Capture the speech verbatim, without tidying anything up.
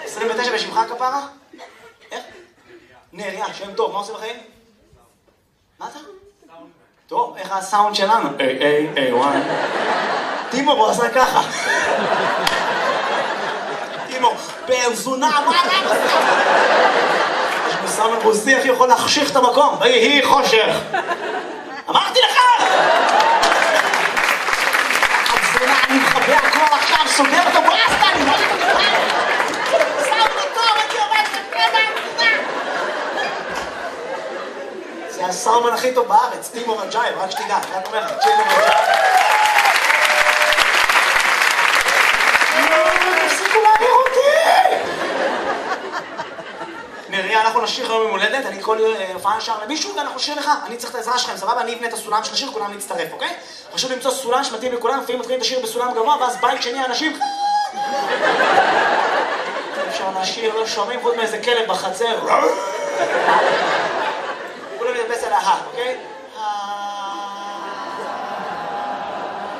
עשרים ותשע בשמך כפרה? איך? נריה, שם טוב, מה עושה בחיים? מה אתה? טוב, איך הסאונד שלנו? איי, איי, איי, וואן. טימו, הוא עשה ככה. טימו, פרזונה, מה למה? יש מסאמן רוסי, איך יכול להחשיך את המקום? ויהי חושך. אמרתי לך! פרזונה, אני מחבא הכל עכשיו, סוגר אותו ברסטה, אני לא יודע. סאונד טוב, אני עובד ככה. זה הסאומן הכי טוב בארץ, טימו רג'ייב, רק שתדע, רק אומר לך, טימו רג'ייב. תפסיקו להעביר אותי! נריה, אנחנו נשאיר היום עם הולדת, אני כל הופעה נשאר למישהו ואנחנו נשאיר לך, אני צריך את העזרה שלכם, סבבה? אני אבנה את הסולם של השיר, כולם נצטרף, אוקיי? חשוב למצוא סולם שמתאים לכולם, לפעמים מתחילים את השיר בסולם גבוה, ואז בית שני האנשים... אפשר להשאיר, לא שומעים חוץ מאיזה כלב בחצר.